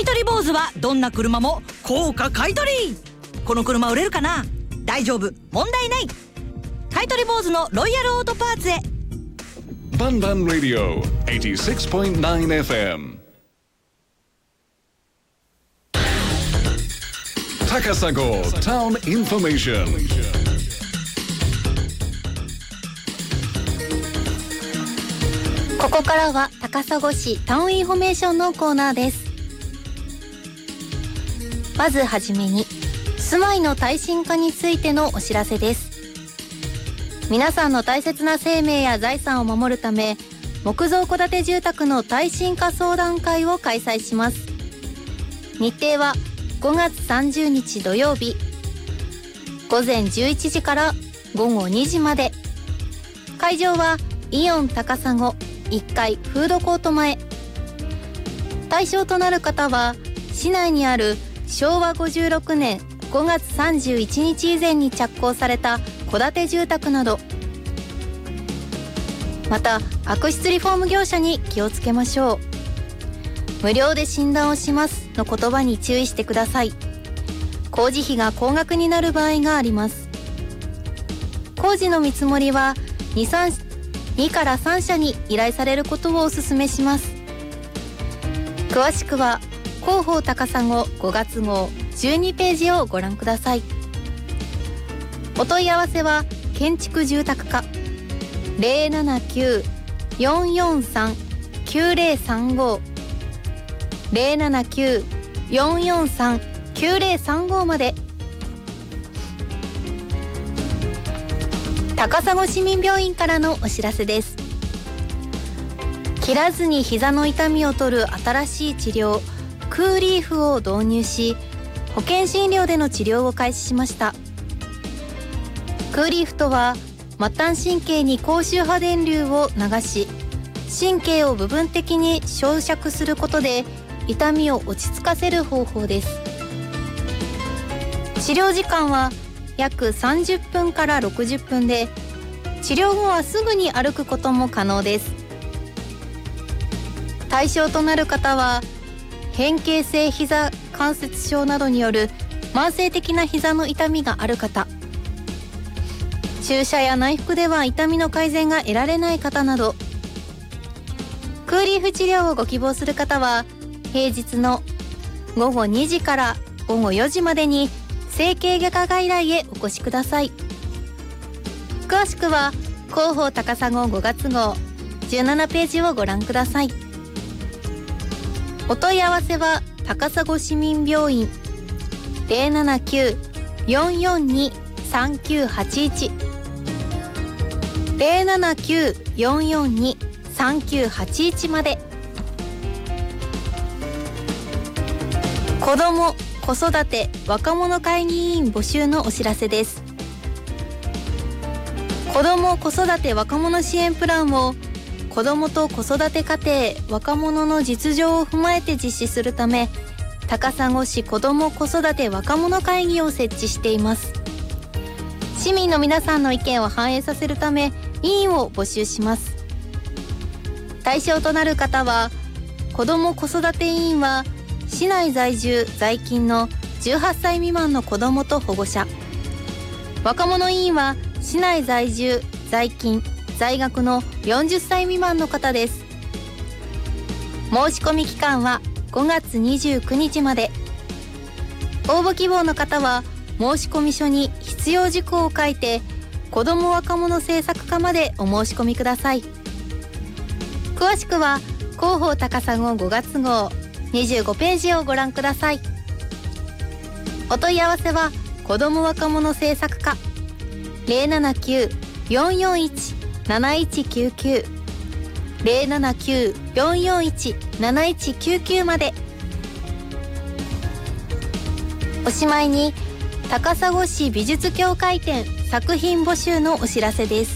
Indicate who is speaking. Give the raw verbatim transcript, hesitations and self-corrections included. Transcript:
Speaker 1: 買取坊主はどんな車も高価買取。この車売れるかな？大丈夫、問題ない。買取坊主のロイヤルオートパーツへ。
Speaker 2: バンバンラディオ はちじゅうろくてんきゅうエフエム。 高砂タウンインフォメーション。
Speaker 3: ここからは高砂市タウンインフォメーションのコーナーです。まずはじめに住まいの耐震化についてのお知らせです。皆さんの大切な生命や財産を守るため、木造戸建て住宅の耐震化相談会を開催します。日程はごがつさんじゅうにち土曜日、ごぜんじゅういちじからごごにじまで。会場はイオン高砂いっかいフードコート前。対象となる方は市内にあるしょうわごじゅうろくねんごがつさんじゅういちにち以前に着工された戸建て住宅など、また悪質リフォーム業者に気をつけましょう。無料で診断をしますの言葉に注意してください。工事費が高額になる場合があります。工事の見積もりは 2, 3 2からさんしゃに依頼されることをお勧めします。詳しくは広報高砂ごがつごうじゅうにページをご覧ください。お問い合わせは建築住宅課 ゼロななきゅう よんよんさん きゅうゼロさんご ゼロななきゅう よんよんさん きゅうゼロさんご まで。高砂市民病院からのお知らせです。切らずに膝の痛みを取る新しい治療クーリーフを導入し、保険診療での治療を開始しました。クーリーフとは末端神経に高周波電流を流し、神経を部分的に焼灼することで痛みを落ち着かせる方法です。治療時間は約さんじゅっぷんからろくじゅっぷんで、治療後はすぐに歩くことも可能です。対象となる方は変形性膝関節症などによる慢性的な膝の痛みがある方、注射や内服では痛みの改善が得られない方など。クーリーフ治療をご希望する方は平日のごごにじからごごよじまでに整形外科外来へお越しください。詳しくは広報高砂ごがつごうじゅうななページをご覧ください。お問い合わせは高砂市民病院 ゼロななきゅう よんよんに さんきゅうはちいち ゼロななきゅう よんよんに さんきゅうはちいち まで。子ども・子育て・若者会議委員募集のお知らせです。子ども・子育て若者支援プランを子どもと子育て家庭・若者の実情を踏まえて実施するため、高砂市子ども・子育て若者会議を設置しています。市民の皆さんの意見を反映させるため委員を募集します。対象となる方は、子ども・子育て委員は市内在住在勤のじゅうはっさい未満の子どもと保護者、若者委員は市内在住在勤在学のよんじゅっさい未満の方です。申し込み期間はごがつにじゅうくにちまで。応募希望の方は申し込み書に必要事項を書いて子ども若者政策課までお申し込みください。詳しくは広報高砂ごがつごうにじゅうごページをご覧ください。お問い合わせは子ども若者政策課 ゼロななきゅう よんよんいち なないちきゅうきゅう ゼロななきゅう よんよんいち なないちきゅうきゅう まで。おしまいに高砂市美術協会展作品募集のお知らせです。